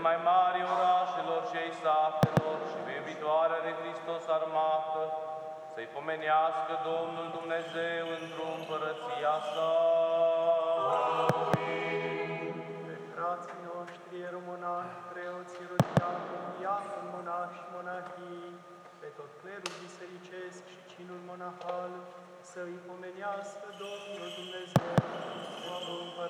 mai mari orașelor și ai satelor și pe iubitoarea de Hristos armată, să-i pomenească Domnul Dumnezeu într-o împărăția sa. Amin. Pe frații noștri, ieromonahi, preoți, ierodiaconi, diaconi, monași și monahii, pe tot clerul bisericesc și cinul monahal, să-i pomenească Domnul Dumnezeu într-o împărăția